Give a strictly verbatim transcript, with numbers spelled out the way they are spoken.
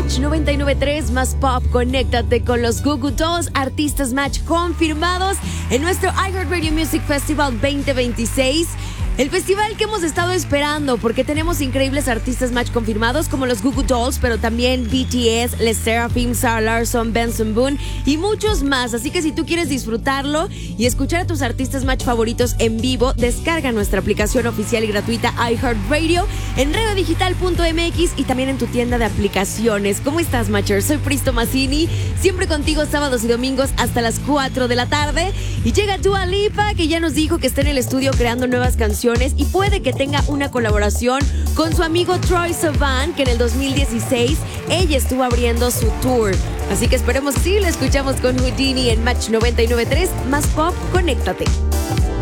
Match noventa y nueve punto tres más Pop. Conéctate con los Goo Goo Dolls, artistas Match confirmados en nuestro iHeartRadio Music Festival veinte veintiséis. El festival que hemos estado esperando porque tenemos increíbles artistas Match confirmados como los Goo Goo Dolls, pero también B T S, Les Seraphim, Sarah Larsson, Benson Boone y muchos más. Así que si tú quieres disfrutarlo y escuchar a tus artistas Match favoritos en vivo, descarga nuestra aplicación oficial y gratuita iHeartRadio en radio digital punto m x y también en tu tienda de aplicaciones. ¿Cómo estás, Matcher? Soy Pristo Massini, siempre contigo sábados y domingos hasta las cuatro de la tarde. Y llega Dua Lipa, que ya nos dijo que está en el estudio creando nuevas canciones y puede que tenga una colaboración con su amigo Troye Sivan, que en el dos mil dieciséis ella estuvo abriendo su tour. Así que esperemos que sí, la escuchamos con Houdini en Match noventa y nueve punto tres más Pop. Conéctate.